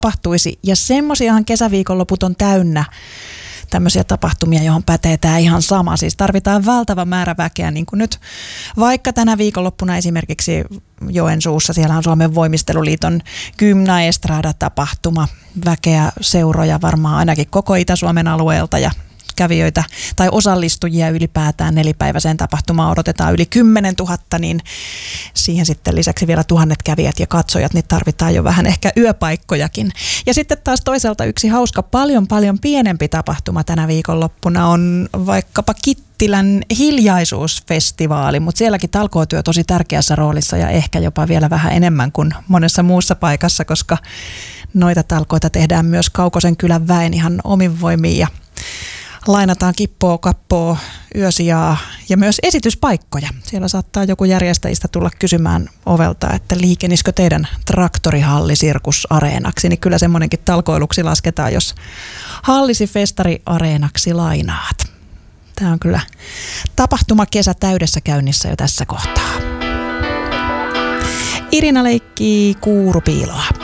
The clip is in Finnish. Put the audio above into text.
tapahtuisi. Ja semmosiahan kesäviikonloput on täynnä tämmöisiä tapahtumia, johon pätee tämä ihan sama. Siis tarvitaan valtava määrä väkeä, niin kuin nyt vaikka tänä viikonloppuna esimerkiksi Joensuussa, siellä on Suomen Voimisteluliiton Gymnaestrada-tapahtuma, väkeä, seuroja varmaan ainakin koko Itä-Suomen alueelta ja kävijöitä tai osallistujia ylipäätään nelipäiväiseen tapahtumaan odotetaan yli 10 000, niin siihen sitten lisäksi vielä 1000 kävijät ja katsojat, niin tarvitaan jo vähän ehkä yöpaikkojakin. Ja sitten taas toisaalta yksi hauska, paljon pienempi tapahtuma tänä viikonloppuna on vaikkapa Kittilän hiljaisuusfestivaali, mutta sielläkin talkootyö tosi tärkeässä roolissa ja ehkä jopa vielä vähän enemmän kuin monessa muussa paikassa, koska noita talkoita tehdään myös Kaukosen kylän väen ihan omin voimiin ja lainataan kippoa, kappoa, yösijaa ja myös esityspaikkoja. Siellä saattaa joku järjestäjistä tulla kysymään ovelta, että liikenisikö teidän traktorihalli sirkusareenaksi, niin kyllä semmoinenkin talkoiluksi lasketaan, jos hallisi festariareenaksi lainaat. Tämä on kyllä tapahtumakesä täydessä käynnissä jo tässä kohtaa. Irina leikkii kuurupiiloa.